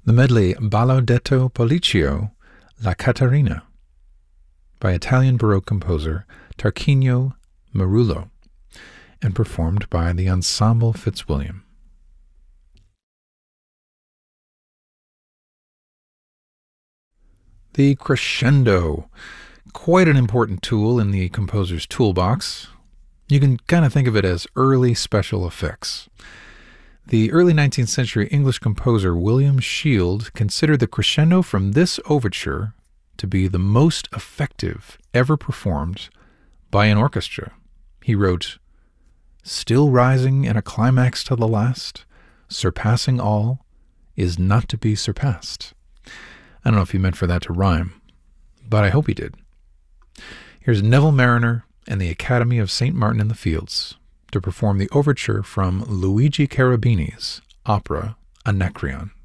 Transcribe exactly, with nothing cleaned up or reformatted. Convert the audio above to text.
The medley Ballo detto Polliccio, La Caterina, by Italian Baroque composer Tarquinio Marullo, and performed by the Ensemble Fitzwilliam. The crescendo, quite an important tool in the composer's toolbox. You can kind of think of it as early special effects. The early nineteenth century English composer William Shield considered the crescendo from this overture to be the most effective ever performed by an orchestra. He wrote, "Still rising in a climax to the last, surpassing all, is not to be surpassed." I don't know if he meant for that to rhyme, but I hope he did. Here's Neville Marriner and the Academy of Saint Martin in the Fields to perform the overture from Luigi Cherubini's opera Anacreon.